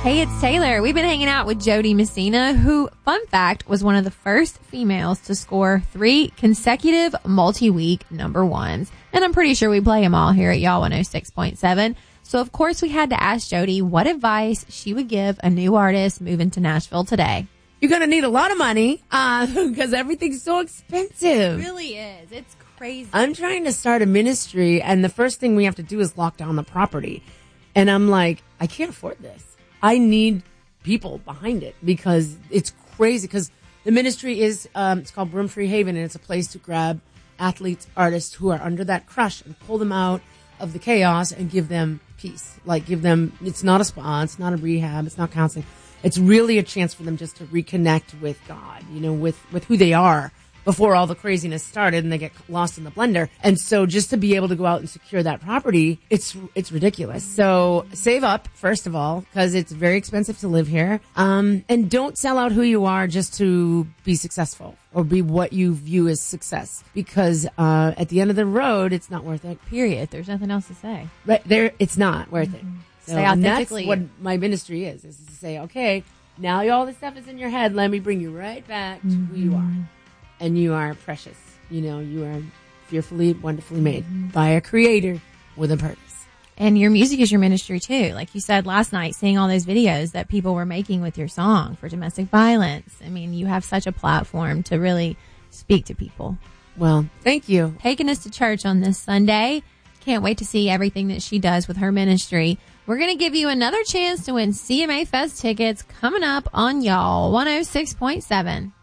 Hey, it's Taylor. We've been hanging out with Jody Messina, who, fun fact, was one of the first females to score 3 consecutive multi-week number ones. And I'm pretty sure we play them all here at Y'all 106.7. So, of course, we had to ask Jody what advice she would give a new artist moving to Nashville today. You're going to need a lot of money because everything's so expensive. It really is. It's crazy. I'm trying to start a ministry, and the first thing we have to do is lock down the property. And I'm like, I can't afford this. I need people behind it because it's crazy. Because the ministry is, it's called Broomtree Haven, and it's a place to grab athletes, artists who are under that crush and pull them out of the chaos and give them peace. Like give them, it's not a spa, it's not a rehab, it's not counseling. It's really a chance for them just to reconnect with God, you know, with who they are before all the craziness started and they get lost in the blender. And so just to be able to go out and secure that property, it's ridiculous. So save up, first of all, because it's very expensive to live here. And don't sell out who you are just to be successful or be what you view as success. Because at the end of the road, it's not worth it. Period. There's nothing else to say. Right there, it's not worth it. So, Say authentically. that's what my ministry is to say, okay, now all this stuff is in your head. Let me bring you right back to who you are. And you are precious. You know, you are fearfully, wonderfully made by a creator with a purpose. And your music is your ministry too. Like you said last night, seeing all those videos that people were making with your song for domestic violence. I mean, you have such a platform to really speak to people. Well, thank you. Taking us to church on this Sunday. Can't wait to see everything that she does with her ministry. We're going to give you another chance to win CMA Fest tickets coming up on Y'all 106.7.